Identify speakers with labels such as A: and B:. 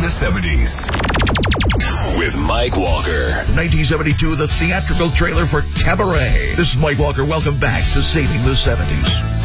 A: the 70s with Mike Walker.
B: 1972, the theatrical trailer for Cabaret. This is Mike Walker. Welcome back to Saving the 70s.